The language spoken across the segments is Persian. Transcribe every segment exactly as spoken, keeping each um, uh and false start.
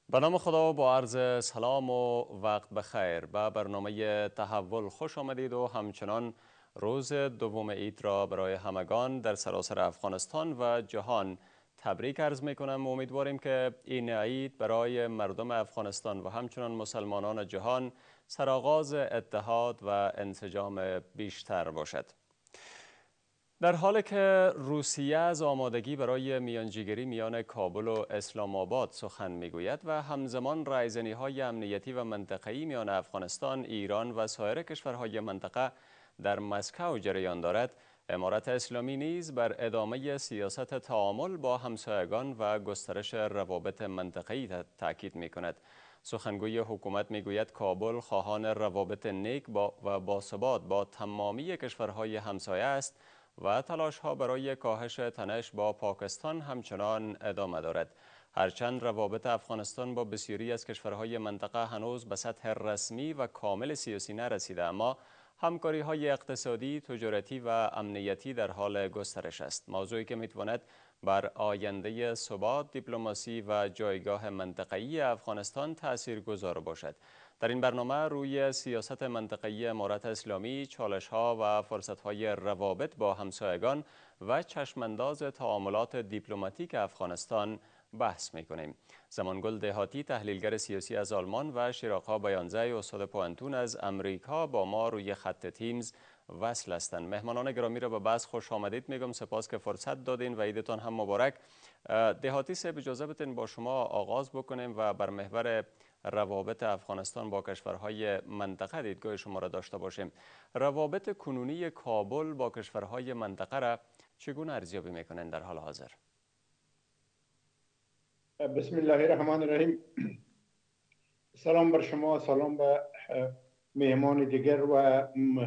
به نام خدا و با عرض سلام و وقت بخیر به برنامه تحول خوش آمدید و همچنان روز دوم عید را برای همگان در سراسر افغانستان و جهان تبریک عرض می کنم. امیدواریم که این عید برای مردم افغانستان و همچنان مسلمانان جهان سرآغاز اتحاد و انسجام بیشتر باشد. در حالی که روسیه از آمادگی برای میانجیگری میان کابل و اسلام آباد سخن میگوید و همزمان رایزنی‌های امنیتی و منطقه‌ای میان افغانستان، ایران و سایر کشورهای منطقه در مسکو جریان دارد، امارت اسلامی نیز بر ادامه سیاست تعامل با همسایگان و گسترش روابط منطقه‌ای تاکید می‌کند. سخنگوی حکومت میگوید کابل خواهان روابط نیک با و باثبات با تمامی کشورهای همسایه است و تلاش ها برای کاهش تنش با پاکستان همچنان ادامه دارد. هرچند روابط افغانستان با بسیاری از کشورهای منطقه هنوز به سطح رسمی و کامل سیاسی نرسیده، اما همکاری های اقتصادی، تجارتی و امنیتی در حال گسترش است. موضوعی که میتواند بر آینده ثبات، دیپلماسی و جایگاه منطقه‌ای افغانستان تاثیرگذار باشد. در این برنامه روی سیاست منطقه‌ای امارت اسلامی، چالش‌ها و فرصت‌های روابط با همسایگان و چشمانداز تعاملات دیپلماتیک افغانستان بحث می‌کنیم. زمانگل دهاتی، تحلیلگر سیاسی از آلمان، و شیراق‌ها بیانزه، استاد پوهنتون از امریکا با ما روی خط تیمز وصل هستند. مهمانان گرامی را به بحث خوش آمدید میگم. سپاس که فرصت دادین و عیدتان هم مبارک. دهاتی صاحب، اجازه بدین با شما آغاز بکنیم و بر محور روابط افغانستان با کشورهای منطقه دیدگاه شما را داشته باشیم. روابط کنونی کابل با کشورهای منطقه را چگونه ارزیابی میکنند در حال حاضر؟ بسم الله الرحمن الرحیم. سلام بر شما، سلام به مهمان دیگر و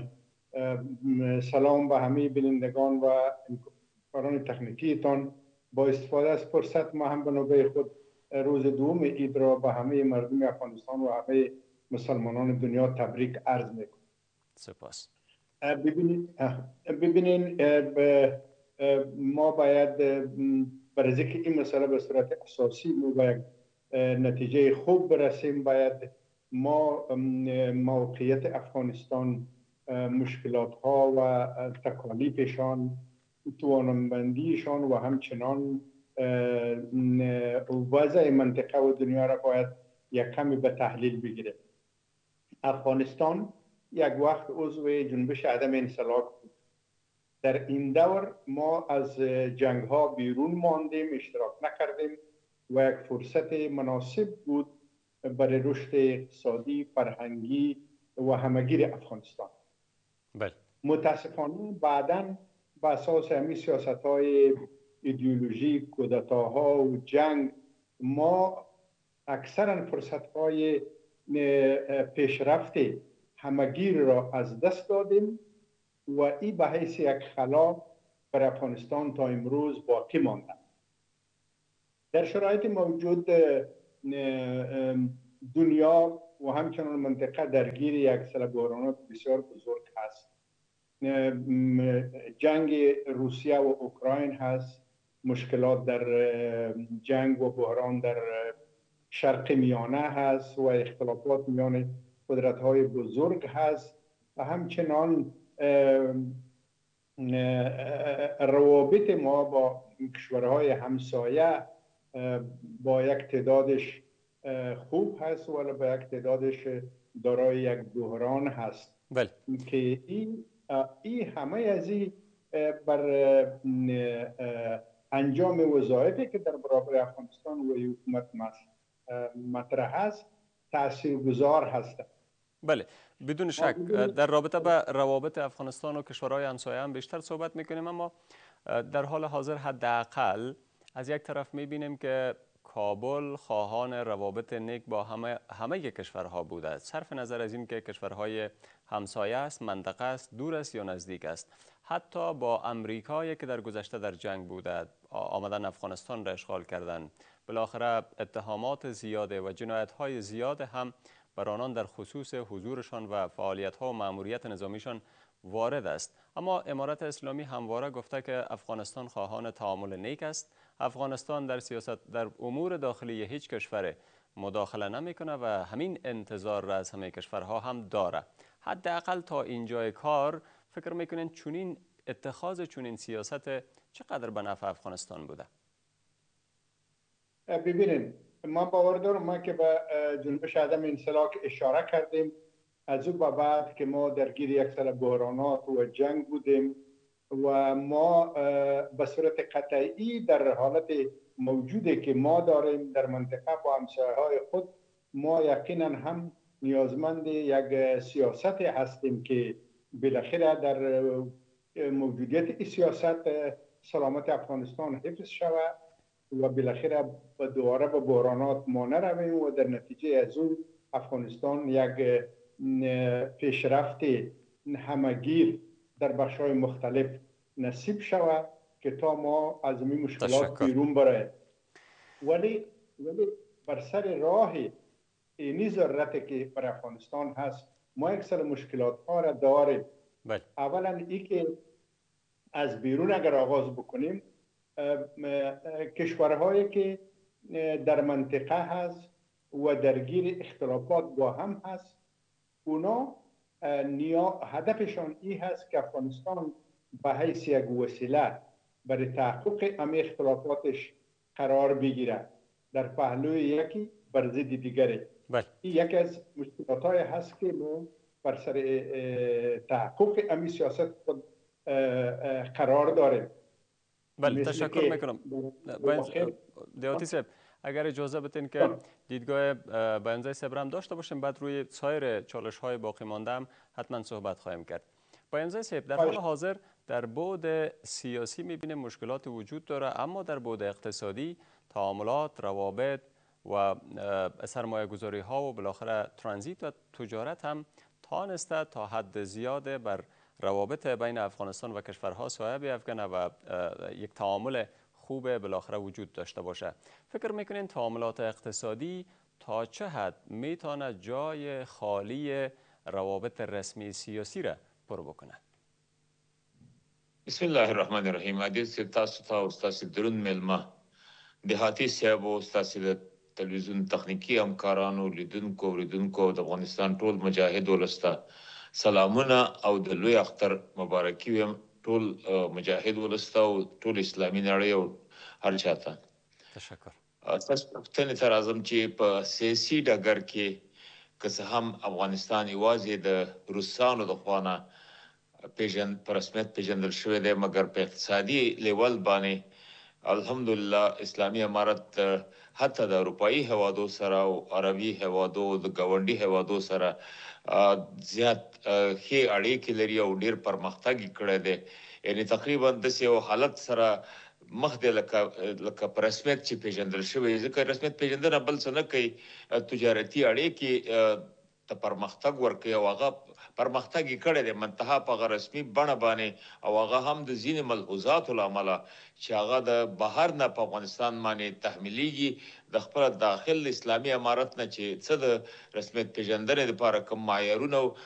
سلام به همه بینندگان و کاران تکنیکیتان. با استفاده از فرصت ما هم به نوبه خود روز دوم عید را به همه مردم افغانستان و همه مسلمانان دنیا تبریک عرض میکنم. سپاس. ببینید ببینین ما باید برای ذکر این مسئله به صورت اساسی ما باید نتیجه خوب برسیم. باید ما موقعیت افغانستان، مشکلات ها و تکالیفشان، توانمندیشان و همچنان وضع منطقه و دنیا را باید یک کمی به تحلیل بگیره. افغانستان یک وقت عضو جنبش عدم انسلاک بود. در این دور ما از جنگ ها بیرون ماندیم، اشتراک نکردیم و یک فرصت مناسب بود برای رشد اقتصادی، فرهنگی و همگیر افغانستان. بله. متاسفانه بعداً به اساس همین سیاست های ایدئولوژی، کودتاها و جنگ ما اکثرا فرصت های پیشرفت همگیر را از دست دادیم و این به حیث یک خلا بر افغانستان تا امروز باقی مانده. در شرایط موجود دنیا و همچنان منطقه درگیر یک سلسله بحرانات بسیار بزرگ هست. جنگ روسیه و اوکراین هست، مشکلات در جنگ و بحران در شرق میانه هست و اختلافات میان قدرت‌های بزرگ هست و همچنان روابط ما با کشورهای همسایه با یک تعدادش خوب هست ولی با یک تعدادش دارای یک بحران هست. بله. که این این همه از این بر انجام وظایفی که در برابر افغانستان و حکومت مطرح هست تاثیرگذار هست. بله، بدون شک در رابطه با روابط افغانستان و کشورهای همسایه هم بیشتر صحبت میکنیم، اما در حال حاضر حداقل از یک طرف میبینیم که کابل خواهان روابط نیک با همه همه کشورها بوده است، صرف نظر از این که کشورهای همسایه است، منطقه است، دور است یا نزدیک است. حتی با امریکایی که در گذشته در جنگ بوده، آمدن افغانستان را اشغال کردن، بالاخره اتهامات زیاده و جنایت‌های زیاد هم بر آنان در خصوص حضورشان و فعالیت‌ها و مأموریت نظامیشان وارد است. اما امارت اسلامی همواره گفته که افغانستان خواهان تعامل نیک است. افغانستان در سیاست در امور داخلی هیچ کشور مداخله نمیکنه و همین انتظار را از همه کشورها هم داره. حداقل تا اینجای کار فکر میکنین چونین اتخاذ چونین سیاست چقدر به نفع افغانستان بوده؟ ببینید، ما باور دارم، ما که به جنبش عدم انسلاک اشاره کردیم، از او به بعد که ما درگیر یک سال بحرانات و جنگ بودیم و ما به صورت قطعی در حالت موجودی که ما داریم در منطقه با همسایه‌های خود، ما یقینا هم نیازمند یک سیاست هستیم که بالاخره در موجودیت این سیاست سلامت افغانستان حفظ شود و بالاخره دوباره به بحرانات ما نرویم و در نتیجه از اون افغانستان یک پیشرفت همگیر در بخش‌های مختلف نصیب شود که تا ما از این مشکلات بیرون براییم. ولی ولی بر سر راه اینی ضرورت که بر افغانستان هست، ما یک سر مشکلات ها را داریم. بله. اولا ای که از بیرون اگر آغاز بکنیم، کشورهایی که در منطقه هست و درگیر اختلافات با هم هست، اونا نیا هدفشان ای هست که افغانستان به حیث یک وسیله برای تحقق همه اختلافاتش قرار بگیره در پهلوی یکی بر ضد دیگری. بله. این یکی از مشکلات‌های هست که ما بر سر تحقق همین سیاست خود قرار داریم. بله، تشکر میکنم. دیاتی صاحب، اگر اجازه بتین که دیدگاه بیانزای صاحب هم داشته باشیم، بعد روی سایر چالش های باقی مانده هم حتما صحبت خواهیم کرد. بیانزای صاحب، در حال حاضر در بعد سیاسی میبینیم مشکلات وجود داره، اما در بعد اقتصادی تعاملات، روابط و سرمایه گذاری ها و بالاخره ترانزیت و تجارت هم تانسته تا حد زیاده بر روابط بین افغانستان و کشورها سایه بیفکنه و یک تعامل خوب بالاخره وجود داشته باشه. فکر میکنین تعاملات اقتصادی تا چه حد میتونه جای خالی روابط رسمی سیاسی را پر بکنه؟ بسم الله الرحمن الرحیم. عزیز تاسو ته او ستاسو درون میلمه دهاتي صاحب او ستاسو د تلویزیون تخنیکی همکارانو، لیدونکو اوریدونکو د افغانستان ټول مجاهد ولسته سلامونه او د لوی اختر مبارکي ویم ټول مجاهد ولسته او ټول اسلامي نړۍ او هر چاته. تشکر. تاسو پوښتنې ته راځم چې په سیاسي ډګر کې که څه هم افغانستان یوازې د روسانو د خوا نه پیژن په رسمیت پیژندل شوی دی، مګر په اقتصادي لیول باندې الحمدلله اسلامي امارت حتی د اروپایي هوادو سره او عربي هوادو د ګاونډي هوادو سره زیات ښې اړیکې لري او ډیر پرمختګ کړی دی. یعنی تقریبا داسې یو حالت سره مخ دی لکه لکه په رسمیت چې پیژندل شوی، ځکه رسمیت پیژندنه بل څه نه کوي، تجارتي اړیکې ته پرمختګ ورکوي او هغه پرمختګ یې کړی دی منتها په هغه رسمي بڼه باندې، او هغه هم د ځینې ملحوظاتو له امله چې هغه د بهر نه په افغانستان باندې تحمیلیږي، د خپل داخل اسلامي امارت نه چې څه د رسمیت پیژندنې لپاره کوم معیارونه